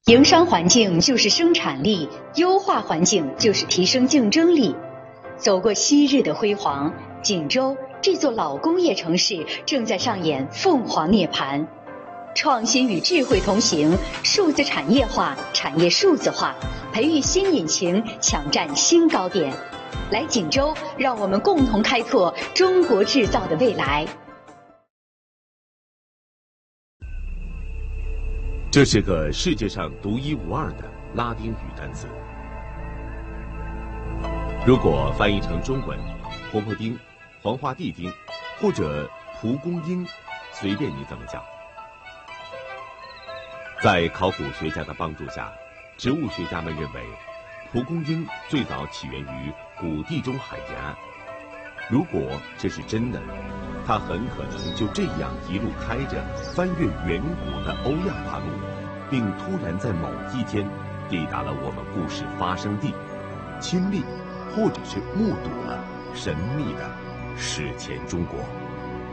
营商环境就是生产力，优化环境就是提升竞争力。走过昔日的辉煌，锦州这座老工业城市正在上演凤凰涅槃。创新与智慧同行，数字产业化、产业数字化，培育新引擎，抢占新高点。来锦州，让我们共同开拓中国制造的未来。 这是个世界上独一无二的拉丁语单词。如果翻译成中文，红婆丁、黄花地丁，或者蒲公英，随便你怎么叫。在考古学家的帮助下，植物学家们认为，蒲公英最早起源于古地中海沿岸。如果这是真的，它很可能就这样一路开着，翻越远古的欧亚大陆，并突然在某一天抵达了我们故事发生地，亲历或者是目睹了神秘的史前中国。